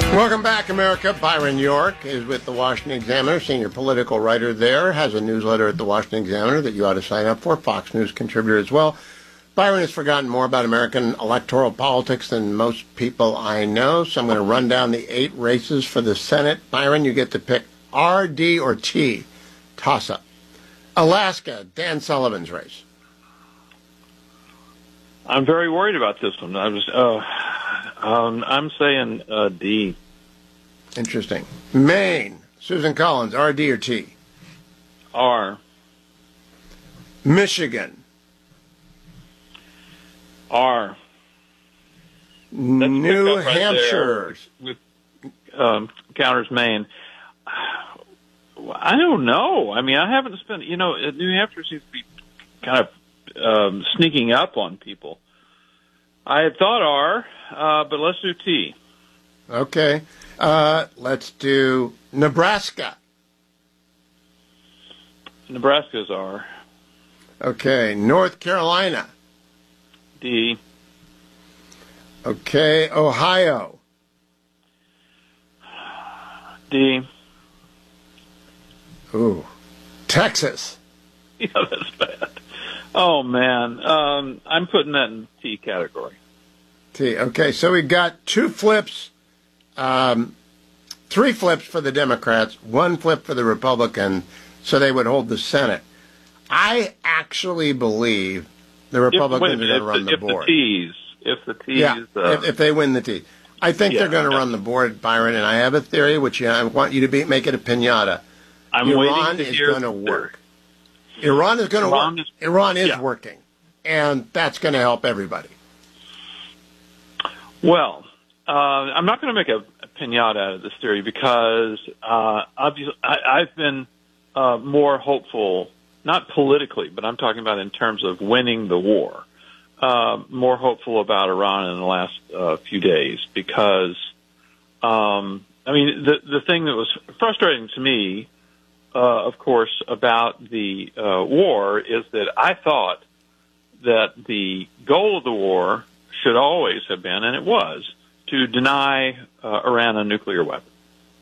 Welcome back, America. Byron York is with the Washington Examiner, senior political writer there, has a newsletter at the Washington Examiner that you ought to sign up for, Fox News contributor as well. Byron has forgotten more about American electoral politics than most people I know, so I'm going to run down the 8 races for the Senate. Byron, you get to pick R, D, or T. Toss-up. Alaska, Dan Sullivan's race. I'm very worried about this one. I'm saying D. Interesting. Maine, Susan Collins, R, D, or T? R. Michigan. R. New Hampshire. With counters Maine. I don't know. I mean, I haven't spent, New Hampshire seems to be kind of sneaking up on people. I had thought R, but let's do T. Okay. Let's do Nebraska. Nebraska's R. Okay. North Carolina. D. Okay. Ohio. D. Ooh. Texas. Yeah, that's bad. Oh, man. I'm putting that in T category. T. Okay, so we got 2 flips, 3 flips for the Democrats, 1 flip for the Republicans, so they would hold the Senate. I actually believe the Republicans are going to run the board. If the T's... Yeah, if they win the T. I think they're going to run the board, Byron, and I have a theory, which I want you to make it a piñata. Iran is going to work. Iran is going to work. Iran is working, and that's going to help everybody. Well, I'm not going to make a piñata out of this theory because obviously I've been more hopeful, not politically, but I'm talking about in terms of winning the war, more hopeful about Iran in the last few days because, the thing that was frustrating to me, of course, about the war is that I thought that the goal of the war should always have been, and it was, to deny Iran a nuclear weapon.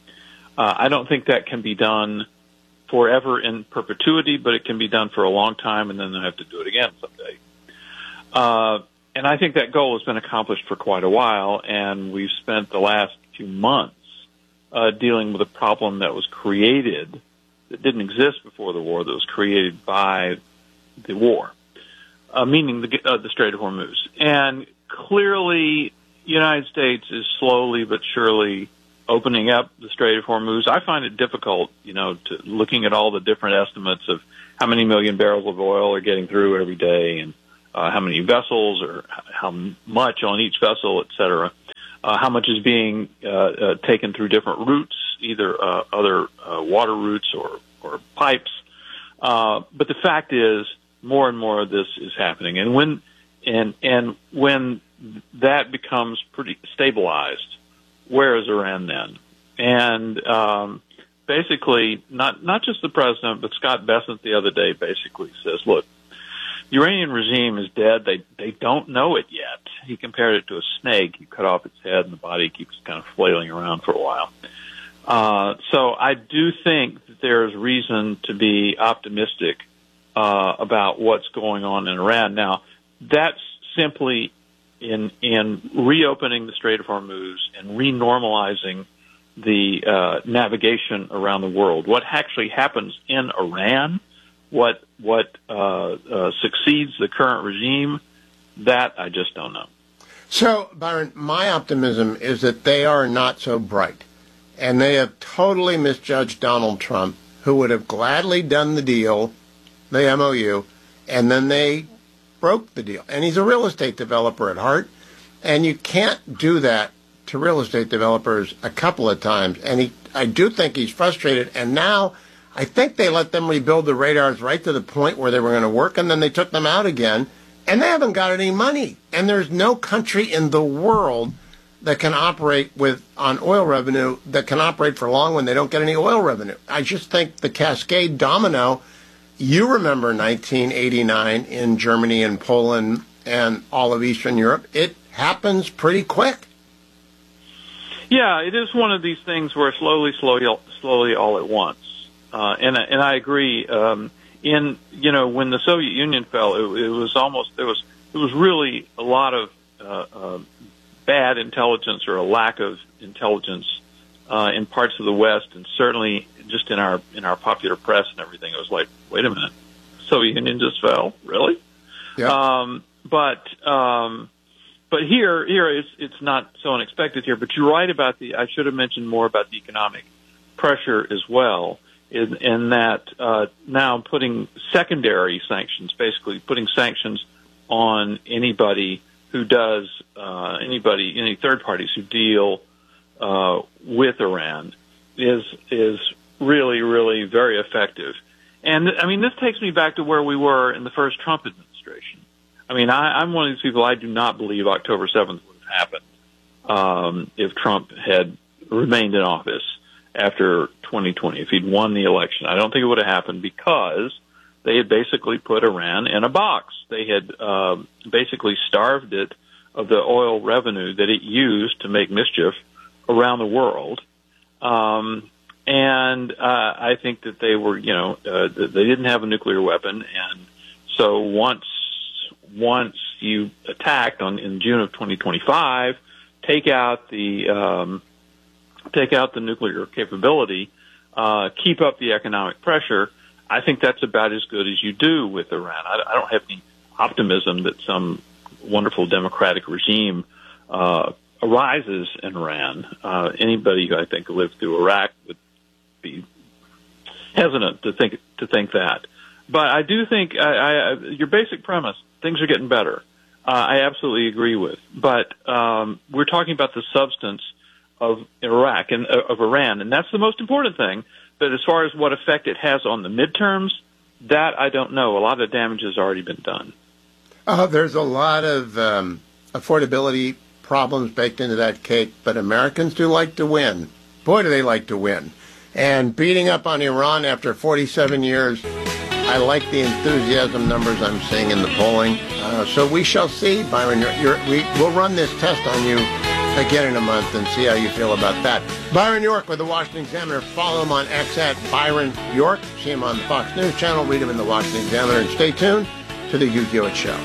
I don't think that can be done forever in perpetuity, but it can be done for a long time, and then they'll have to do it again someday. And I think that goal has been accomplished for quite a while, and we've spent the last few months dealing with a problem that was created, that didn't exist before the war, that was created by the war, meaning the Strait of Hormuz. And clearly, the United States is slowly but surely opening up the Strait of Hormuz. I find it difficult, looking at all the different estimates of how many million barrels of oil are getting through every day and how many vessels or how much on each vessel, et cetera, how much is being taken through different routes, either other water routes or pipes. But the fact is, more and more of this is happening. And when that becomes pretty stabilized, where is Iran then? And basically, not just the president, but Scott Bessent the other day basically says, look, the Iranian regime is dead. They don't know it yet. He compared it to a snake. You cut off its head and the body keeps kind of flailing around for a while. So I do think that there's reason to be optimistic about what's going on in Iran. Now, that's simply in reopening the Strait of Hormuz and renormalizing the navigation around the world. What actually happens in Iran, what succeeds the current regime, that I just don't know. So, Byron, my optimism is that they are not so bright, and they have totally misjudged Donald Trump, who would have gladly done the deal, the MOU, and then they broke the deal. And he's a real estate developer at heart, and you can't do that to real estate developers a couple of times. And I do think he's frustrated, and now I think they let them rebuild the radars right to the point where they were going to work, and then they took them out again, and they haven't got any money. And there's no country in the world that can operate on oil revenue that can operate for long when they don't get any oil revenue. I just think the cascade domino, you remember 1989 in Germany and Poland and all of Eastern Europe, it happens pretty quick. Yeah, it is one of these things where slowly all at once. And I agree. When the Soviet Union fell, it was really a lot of bad intelligence or a lack of intelligence in parts of the West, and certainly just in our popular press and everything. It was like, wait a minute, Soviet Union just fell, really? Yeah. But here it's not so unexpected here. But you're right about I should have mentioned more about the economic pressure as well, in that now putting secondary sanctions, basically putting sanctions on anybody who does any third parties who deal with Iran is really, really very effective. And I mean, this takes me back to where we were in the first Trump administration. I mean, I'm one of these people. I do not believe October 7th would have happened if Trump had remained in office after 2020. If he'd won the election, I don't think it would have happened, because they had basically put Iran in a box. They had basically starved it of the oil revenue that it used to make mischief around the world. And I think that they were, they didn't have a nuclear weapon, and so once you attacked in June of 2025, take out the nuclear capability, keep up the economic pressure, I think that's about as good as you do with Iran. I don't have any optimism that some wonderful democratic regime arises in Iran. Anybody who I think lived through Iraq would be hesitant to think that. But I do think your basic premise, things are getting better, I absolutely agree with. But we're talking about the substance of Iraq and of Iran, and that's the most important thing. But as far as what effect it has on the midterms, that I don't know. A lot of damage has already been done. There's a lot of affordability problems baked into that cake, but Americans do like to win. Boy, do they like to win. And beating up on Iran after 47 years, I like the enthusiasm numbers I'm seeing in the polling. So we shall see, Byron. We'll run this test on you again in a month and see how you feel about that. Byron York with the Washington Examiner. Follow him on X at Byron York. See him on the Fox News channel. Read him in the Washington Examiner. And stay tuned to the Hugh Hewitt Show.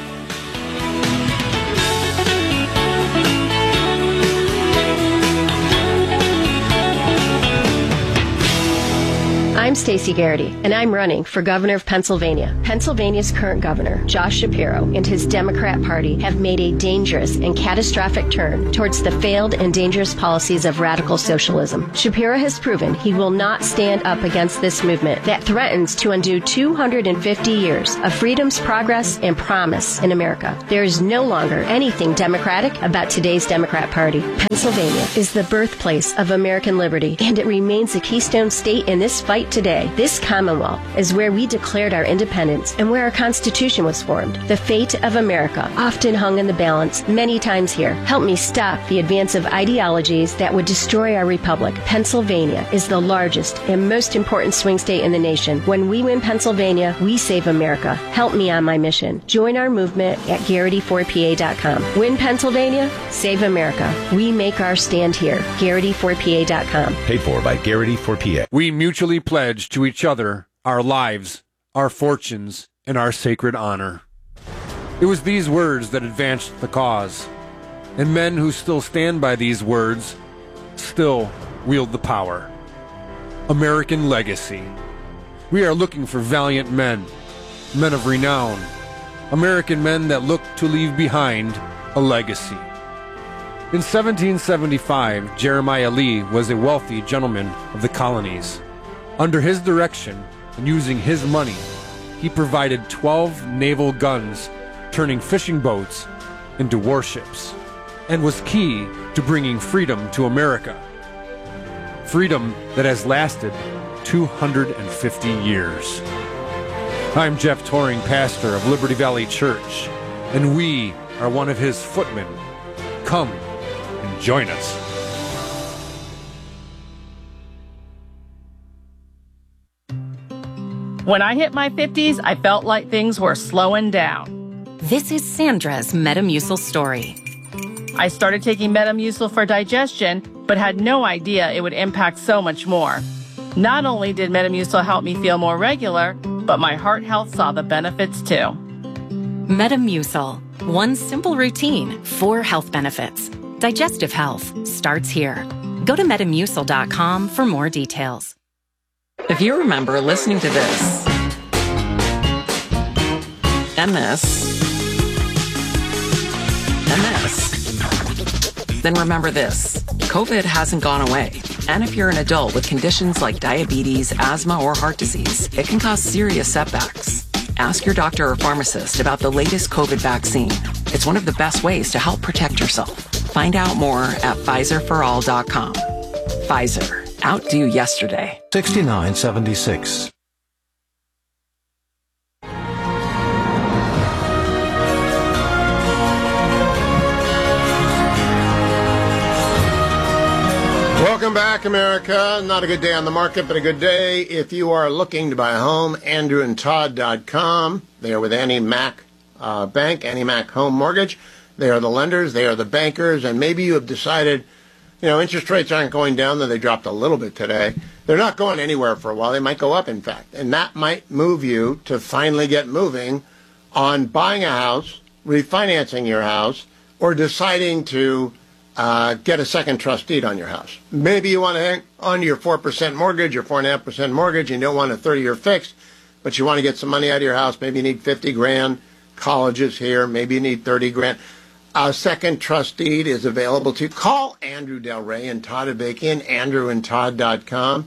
I'm Stacey Garrity, and I'm running for governor of Pennsylvania. Pennsylvania's current governor, Josh Shapiro, and his Democrat Party have made a dangerous and catastrophic turn towards the failed and dangerous policies of radical socialism. Shapiro has proven he will not stand up against this movement that threatens to undo 250 years of freedom's progress and promise in America. There is no longer anything democratic about today's Democrat Party. Pennsylvania is the birthplace of American liberty, and it remains a keystone state in this fight today. This Commonwealth is where we declared our independence and where our Constitution was formed. The fate of America often hung in the balance many times here. Help me stop the advance of ideologies that would destroy our republic. Pennsylvania is the largest and most important swing state in the nation. When we win Pennsylvania, we save America. Help me on my mission. Join our movement at Garrity4PA.com. Win Pennsylvania, save America. We make our stand here. Garrity4PA.com. Paid for by Garrity4PA. We mutually pledge to each other our lives, our fortunes, and our sacred honor. It was these words that advanced the cause, and men who still stand by these words still wield the power. American legacy. We are looking for valiant men, men of renown, American men that look to leave behind a legacy. In 1775, Jeremiah Lee was a wealthy gentleman of the colonies. Under his direction, and using his money, he provided 12 naval guns, turning fishing boats into warships, and was key to bringing freedom to America. Freedom that has lasted 250 years. I'm Jeff Toring, pastor of Liberty Valley Church, and we are one of his footmen. Come and join us. When I hit my 50s, I felt like things were slowing down. This is Sandra's Metamucil story. I started taking Metamucil for digestion, but had no idea it would impact so much more. Not only did Metamucil help me feel more regular, but my heart health saw the benefits too. Metamucil. One simple routine, 4 health benefits. Digestive health starts here. Go to Metamucil.com for more details. If you remember listening to this, and this, and this, then remember this. COVID hasn't gone away. And if you're an adult with conditions like diabetes, asthma, or heart disease, it can cause serious setbacks. Ask your doctor or pharmacist about the latest COVID vaccine. It's one of the best ways to help protect yourself. Find out more at PfizerForAll.com. Pfizer. Outdo yesterday. 6976. Welcome back, America. Not a good day on the market, but a good day if you are looking to buy a home. AndrewandTodd.com. They are with Annie Mac Bank, Annie Mac Home Mortgage. They are the lenders. They are the bankers. And maybe you have decided, interest rates aren't going down, though they dropped a little bit today. They're not going anywhere for a while. They might go up, in fact. And that might move you to finally get moving on buying a house, refinancing your house, or deciding to get a second trust deed on your house. Maybe you want to hang on to your 4% mortgage, your 4.5% mortgage, and you don't want a 30-year fixed, but you want to get some money out of your house. Maybe you need 50 grand. College is here. Maybe you need 30 grand. A second trust deed is available to you. Call Andrew Del Rey and Todd Abakian, AndrewandTodd.com,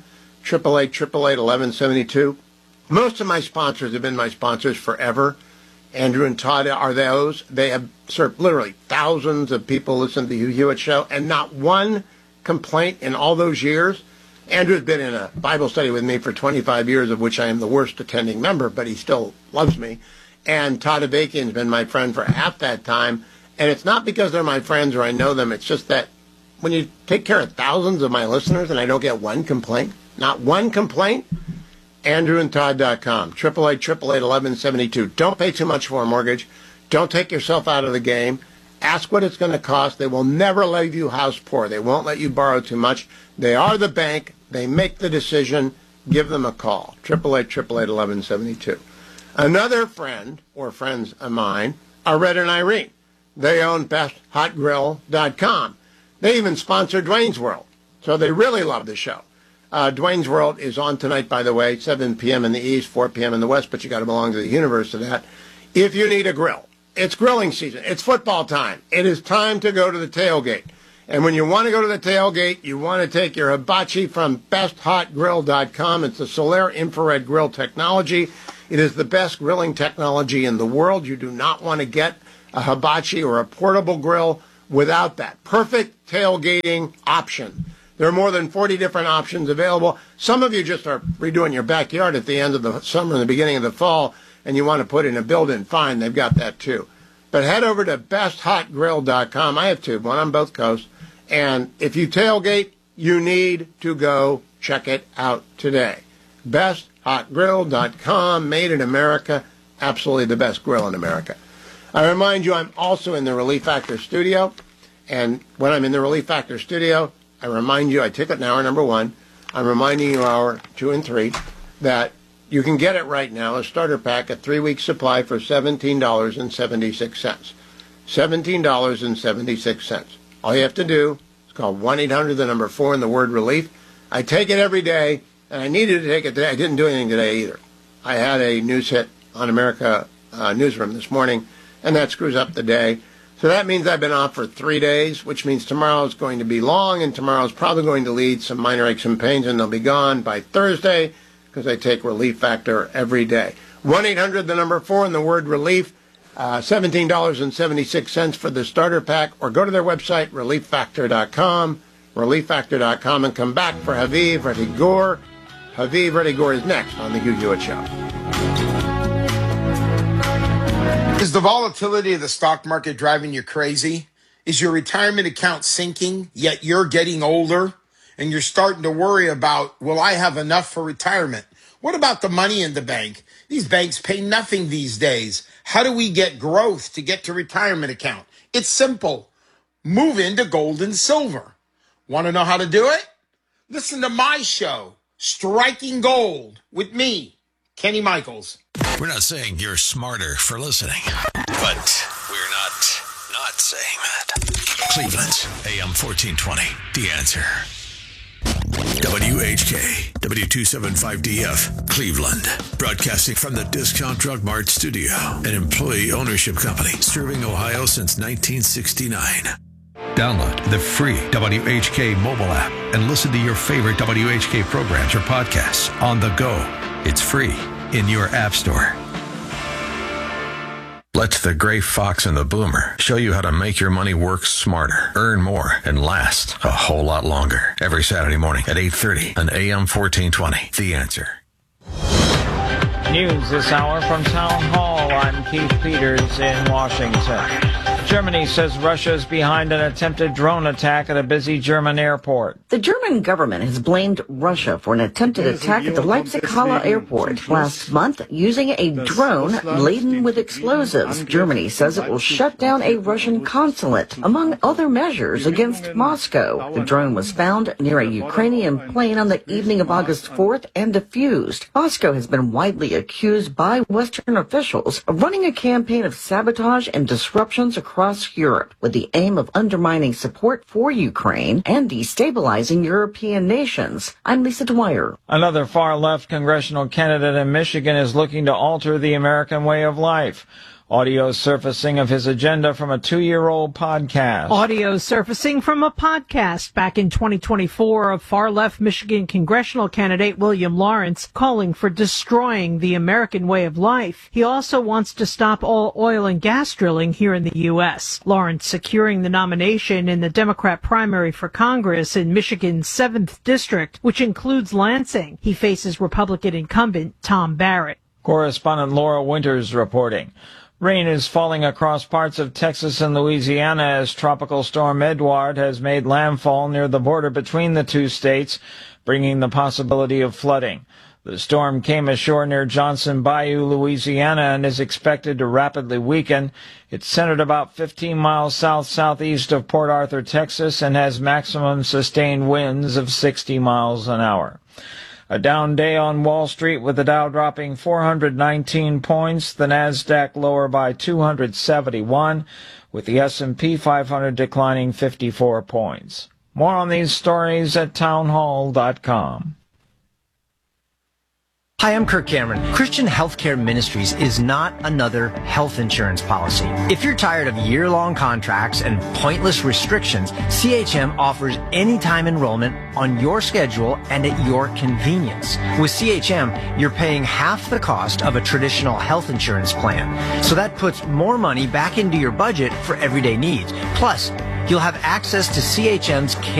888-1172. Most of my sponsors have been my sponsors forever. Andrew and Todd are those. They have served literally thousands of people listen to the Hugh Hewitt Show, and not one complaint in all those years. Andrew's been in a Bible study with me for 25 years, of which I am the worst attending member, but he still loves me. And Todd Abakian's been my friend for half that time. And it's not because they're my friends or I know them. It's just that when you take care of thousands of my listeners and I don't get one complaint, not one complaint, AndrewandTodd.com, 888-1172. Don't pay too much for a mortgage. Don't take yourself out of the game. Ask what it's going to cost. They will never leave you house poor. They won't let you borrow too much. They are the bank. They make the decision. Give them a call, 888-1172. Another friend or friends of mine are Red and Irene. They own BestHotGrill.com. They even sponsor Dwayne's World, so they really love the show. Dwayne's World is on tonight, by the way, 7 p.m. in the East, 4 p.m. in the West, but you got to belong to the universe of that. If you need a grill, it's grilling season. It's football time. It is time to go to the tailgate. And when you want to go to the tailgate, you want to take your hibachi from BestHotGrill.com. It's the Solaire infrared grill technology. It is the best grilling technology in the world. You do not want to get a hibachi or a portable grill without that. Perfect tailgating option. There are more than 40 different options available. Some of you just are redoing your backyard at the end of the summer and the beginning of the fall, and you want to put in a built-in. Fine, they've got that too. But head over to BestHotGrill.com. I have two, one on both coasts. And if you tailgate, you need to go check it out today. BestHotGrill.com, made in America, absolutely the best grill in America. I remind you, I'm also in the Relief Factor studio. And when I'm in the Relief Factor studio, I remind you, I take it in hour number 1. I'm reminding you hour 2 and 3 that you can get it right now, a starter pack, a 3-week supply for $17.76. $17.76. All you have to do is call 1-800-4 and the word relief. I take it every day, and I needed to take it today. I didn't do anything today either. I had a news hit on America Newsroom this morning, and that screws up the day. So that means I've been off for 3 days, which means tomorrow is going to be long, and tomorrow is probably going to lead some minor aches and pains, and they'll be gone by Thursday because I take Relief Factor every day. 1-800-4 and the word relief, $17.76 for the starter pack, or go to their website, relieffactor.com, relieffactor.com, and come back for Haviv Retty-Gur. Haviv Retty-Gur is next on The Hugh Hewitt Show. Is the volatility of the stock market driving you crazy? Is your retirement account sinking, yet you're getting older and you're starting to worry about, will I have enough for retirement? What about the money in the bank? These banks pay nothing these days. How do we get growth to get to retirement account? It's simple. move into gold and silver. Want to know how to do it? Listen to my show, Striking Gold, with me, Kenny Michaels. We're not saying you're smarter for listening, but we're not saying that. Cleveland's AM 1420, The Answer. WHK, W275DF, Cleveland. Broadcasting from the Discount Drug Mart studio, an employee ownership company serving Ohio since 1969. Download the free WHK mobile app and listen to your favorite WHK programs or podcasts on the go. It's free in your app store. Let the gray fox and the boomer show you how to make your money work smarter, earn more, and last a whole lot longer. Every Saturday morning at 8:30 on AM 1420. The Answer. News this hour from Town Hall. I'm Keith Peters in Washington. Germany says Russia is behind an attempted drone attack at a busy German airport. The German government has blamed Russia for an attempted attack at the Leipzig-Halle airport last month using a drone laden with explosives. Germany says it will shut down a Russian consulate, among other measures, against Moscow. The drone was found near a Ukrainian plane on the evening of August 4th and defused. Moscow has been widely accused by Western officials of running a campaign of sabotage and disruptions across Europe with the aim of undermining support for Ukraine and destabilizing European nations. I'm Lisa Dwyer. Another far-left congressional candidate in Michigan is looking to alter the American way of life. Audio surfacing of his agenda from a 2-year-old podcast. Audio surfacing from a podcast back in 2024 of far-left Michigan congressional candidate William Lawrence calling for destroying the American way of life. He also wants to stop all oil and gas drilling here in the U.S. Lawrence securing the nomination in the Democrat primary for Congress in Michigan's 7th district, which includes Lansing. He faces Republican incumbent Tom Barrett. Correspondent Laura Winters reporting. Rain is falling across parts of Texas and Louisiana as Tropical Storm Edouard has made landfall near the border between the two states, bringing the possibility of flooding. The storm came ashore near Johnson Bayou, Louisiana, and is expected to rapidly weaken. It's centered about 15 miles south-southeast of Port Arthur, Texas, and has maximum sustained winds of 60 miles an hour. A down day on Wall Street with the Dow dropping 419 points, the Nasdaq lower by 271, with the S&P 500 declining 54 points. More on these stories at townhall.com. Hi, I'm Kirk Cameron. Christian Healthcare Ministries is not another health insurance policy. If you're tired of year-long contracts and pointless restrictions, CHM offers anytime enrollment on your schedule and at your convenience. With CHM, you're paying half the cost of a traditional health insurance plan. So that puts more money back into your budget for everyday needs. Plus, you'll have access to CHM's care